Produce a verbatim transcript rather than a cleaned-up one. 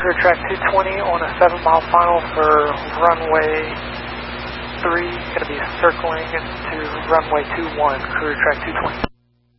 Career track two twenty on a seven mile final for runway three, going to be circling into runway two one, career track two twenty.